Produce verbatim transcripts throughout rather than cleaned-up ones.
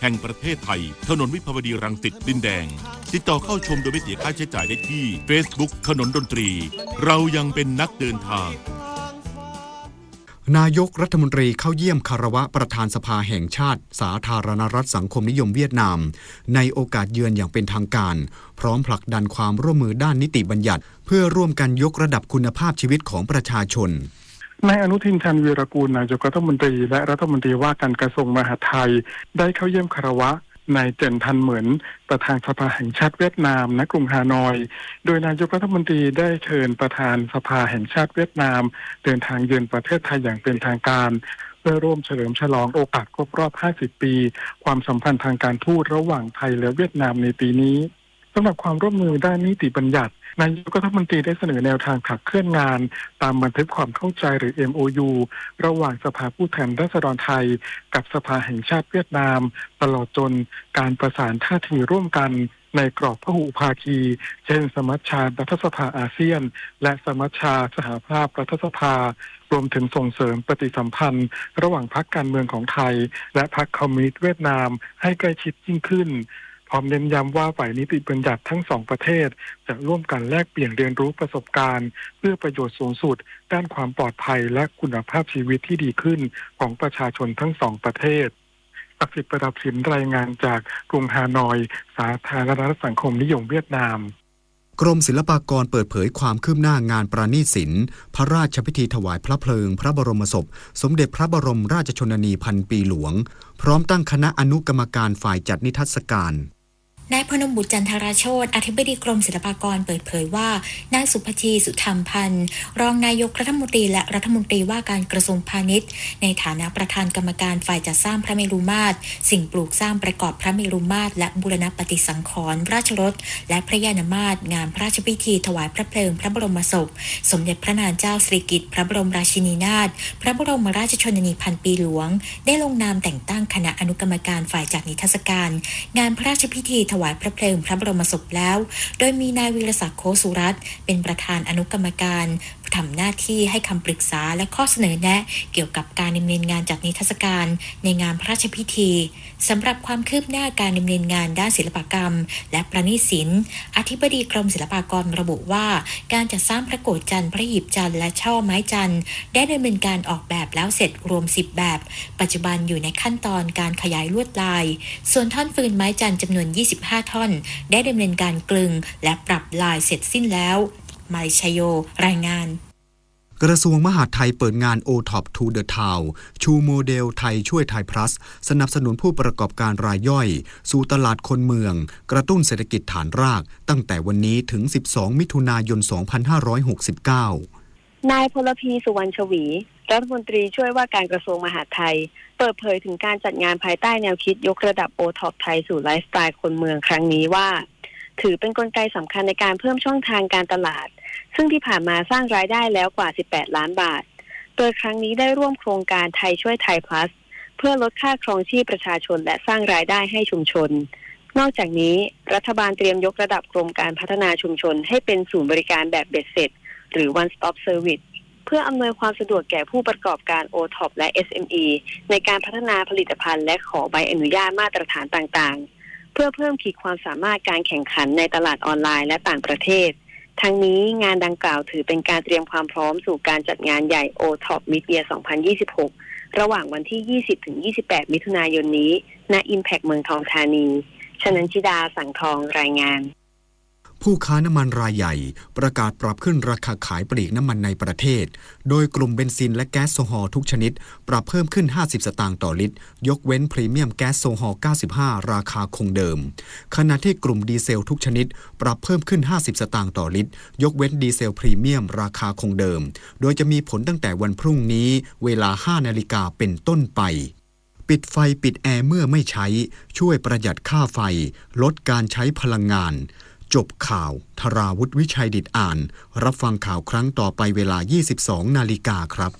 แห่งประเทศไทยถนนวิภาวดีรังสิตดินแดงติดต่อเข้าชมโดยไม่เสียค่าใช้จ่ายได้ที่ Facebook ขนนดนตรีเรายังเป็นนักเดินทางนายกรัฐมนตรีเข้าเยี่ยมคารวะประธานสภาแห่งชาติสาธารณรัฐสังคมนิยมเวียดนามในโอกาสเยือนอย่างเป็นทางการพร้อมผลักดันความร่วมมือด้านนิติบัญญัติเพื่อร่วมกันยกระดับคุณภาพชีวิตของประชาชนนายอนุทินชาญวีรกูลนายกรัฐมนตรีและรัฐมนตรีว่าการกระทรวงมหาดไทยได้เข้าเยี่ยมคารวะนายเจินทันเหมือนประธานสภาแห่งชาติเวียดนามณกรุงฮานอยโดยนายกรัฐมนตรีได้เชิญประธานสภาแห่งชาติเวียดนามเดินทางเยือนประเทศไทยอย่างเป็นทางการเพื่อร่วมเฉลิมฉลองโอกาสครบรอบห้าสิบปีความสัมพันธ์ทางการทูตระหว่างไทยและเวียดนามในปีนี้สำหรับความร่วมมือด้านนิติบัญญัตินายกรัฐมนตรีได้เสนอแนวทางขับเคลื่อนงานตามบันทึกความเข้าใจหรือ เอ็ม โอ ยู ระหว่างสภาผู้แทนราษฎรไทยกับสภาแห่งชาติเวียดนามตลอดจนการประสานท่าทีร่วมกันในกรอบพหุภาคีเช่นสมัชชารัฐสภาอาเซียนและสมัชชาสหภาพรัฐสภารวมถึงส่งเสริมปฏิสัมพันธ์ระหว่างพรรคการเมืองของไทยและพรรคคอมมิวนิสต์เวียดนามให้ใกล้ชิดยิ่งขึ้นพร้อมเน้นย้ำว่าฝ่ายนิติบัญญัติทั้งสองประเทศจะร่วมกันแลกเปลี่ยนเรียนรู้ประสบการณ์เพื่อประโยชน์สูงสุดด้านความปลอดภัยและคุณภาพชีวิตที่ดีขึ้นของประชาชนทั้งสองประเทศศักดิ์สิทธิ์ประดับศิลป์รายงานจากกรุงฮานอยสาธารณรัฐสังคมนิยมเวียดนามกรมศิลปากรเปิดเผยความคืบหน้างานประณีตศิลป์พระราชพิธีถวายพระเพลิงพระบรมศพสมเด็จพระบรมราชชนนีพันปีหลวงพร้อมตั้งคณะอนุกรรมการฝ่ายจัดนิทรรศการนายพนมบุตรจันทราโชติอธิบดีกรมศิลปากรเปิดเผยว่านายสุภชีสุธรรมพันธ์รองนายกรัฐมนตรีและรัฐมนตรีว่าการกระทรวงพาณิชย์ในฐานะประธานกรรมการฝ่ายจัดสร้างพระเมรุมาตรสิ่งปลูกสร้างประกอบพระเมรุมาตรและบูรณปฏิสังขรณ์ราชรถและพระยานมาตรงานพระราชพิธีถวายพระเพลิงพระบรมศพสมเด็จพระนางเจ้าสิริกิติ์พระบรมราชินีนาถพระบรมราชชนนีพันปีหลวงได้ลงนามแต่งตั้งคณะอนุกรรมการฝ่ายจัดนิทรรศการงานพระราชพิธีถวายพระเพลิงพระบรมศพแล้วโดยมีนายวีรศักดิ์โคสุรัตน์เป็นประธานอนุกรรมการทำหน้าที่ให้คำปรึกษาและข้อเสนอแนะเกี่ยวกับการดำเนินงานจัดนิทรรศการในงานพระราชพิธีสำหรับความคืบหน้าการดำเนินงานด้านศิลปกรรมและประณีตศิลป์อธิบดีกรมศิลปากรระบุว่าการจัดสร้างพระโกฐจันทร์พระหีบจันทร์และช่อไม้จันทร์ได้ดำเนินการออกแบบแล้วเสร็จรวมสิบแบบปัจจุบันอยู่ในขั้นตอนการขยายลวดลายส่วนท่อนฟืนไม้จันทร์จำนวนยี่สิบห้าท่อนได้ดำเนินการกลึงและปรับลายเสร็จสิ้นแล้วมาลิชโยรายงานกระทรวงมหาดไทยเปิดงาน โอ ท็อป to the Town ชูโมเดลไทยช่วยไทย plus สนับสนุนผู้ประกอบการรายย่อยสู่ตลาดคนเมืองกระตุ้นเศรษฐกิจฐานรากตั้งแต่วันนี้ถึงสิบสองมิถุนายนสองพันห้าร้อยหกสิบเก้านายพลพีสุวรรณชวีรัฐมนตรีช่วยว่าการกระทรวงมหาดไทยเปิดเผยถึงการจัดงานภายใต้แนวคิดยกระดับ โอ ท็อป ไทยสู่ไลฟ์สไตล์คนเมืองครั้งนี้ว่าถือเป็นกลไกสำคัญในการเพิ่มช่องทางการตลาดซึ่งที่ผ่านมาสร้างรายได้แล้วกว่าสิบแปดล้านบาทโดยครั้งนี้ได้ร่วมโครงการไทยช่วยไทย plus เพื่อลดค่าครองชีพประชาชนและสร้างรายได้ให้ชุมชนนอกจากนี้รัฐบาลเตรียมยกระดับกรมการพัฒนาชุมชนให้เป็นศูนย์บริการแบบเบ็ดเสร็จหรือ one stop service เพื่ออำนวยความสะดวกแก่ผู้ประกอบการ โอ ท็อป และ เอส เอ็ม อี ในการพัฒนาผลิตภัณฑ์และขอใบอนุญาตมาตรฐานต่างๆเพื่อเพิ่มขีดความสามารถการแข่งขันในตลาดออนไลน์และต่างประเทศทั้งนี้งานดังกล่าวถือเป็นการเตรียมความพร้อมสู่การจัดงานใหญ่ โอ ท็อป Mid-Year สองพันยี่สิบหกระหว่างวันที่ ยี่สิบถึงยี่สิบแปด มิถุนายนนี้ณ Impact เมืองทองธานีชนันชิดาสังทองรายงานผู้ค้าน้ำมันรายใหญ่ประกาศปรับขึ้นราคาขายปลีกน้ำมันในประเทศโดยกลุ่มเบนซินและแก๊สโซฮอล์ทุกชนิดปรับเพิ่มขึ้นห้าสิบสตางค์ต่อลิตรยกเว้นพรีเมียมแก๊สโซฮอล์เก้าสิบห้าราคาคงเดิมขณะที่กลุ่มดีเซลทุกชนิดปรับเพิ่มขึ้นห้าสิบสตางค์ต่อลิตรยกเว้นดีเซลพรีเมียมราคาคงเดิมโดยจะมีผลตั้งแต่วันพรุ่งนี้เวลา ห้านาฬิกาเป็นต้นไปปิดไฟปิดแอร์เมื่อไม่ใช้ช่วยประหยัดค่าไฟลดการใช้พลังงานจบข่าวธราวุฒิวิชัยดิษฐ์อ่านรับฟังข่าวครั้งต่อไปเวลา ยี่สิบสองนาฬิกาครับ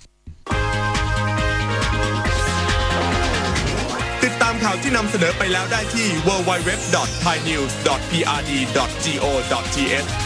ติดตามข่าวที่นำเสนอไปแล้วได้ที่ ดับเบิลยู ดับเบิลยู ดับเบิลยู ดอท ไทยนิวส์ ดอท พี อาร์ ดี ดอท จี โอ ดอท ที เอช